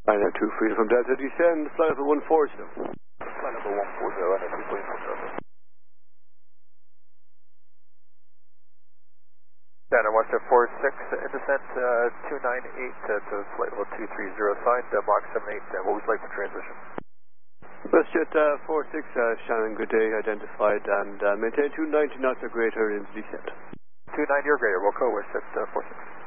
992 Freedom from Delta, descend, flight level 140. Flight level 140, and Freedom from Delta. Center Western 46, in descent 298 to flight level 230, signed Mach 78, what would you like for transition? WestJet 46, Shannon, good day, identified, and maintain 290 knots or greater in descent. 290 or greater, we'll call WestJet 46.